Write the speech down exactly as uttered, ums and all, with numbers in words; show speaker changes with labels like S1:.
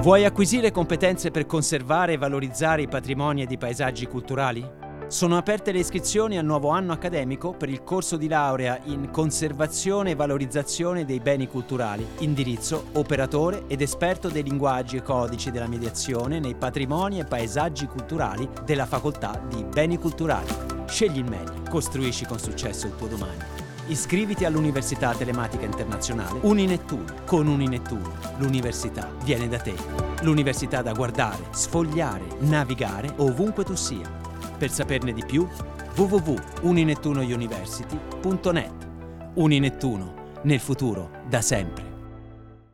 S1: Vuoi acquisire competenze per conservare e valorizzare i patrimoni ed i paesaggi culturali? Sono aperte le iscrizioni al nuovo anno accademico per il corso di laurea in conservazione e valorizzazione dei beni culturali, indirizzo operatore ed esperto dei linguaggi e codici della mediazione nei patrimoni e paesaggi culturali della facoltà di Beni Culturali. Scegli il meglio, costruisci con successo il tuo domani. Iscriviti all'Università Telematica Internazionale Uninettuno. Con Uninettuno l'università viene da te. L'università da guardare, sfogliare, navigare ovunque tu sia. Per saperne di più, w w w punto uninettuno university punto net. Uninettuno, nel futuro, da sempre.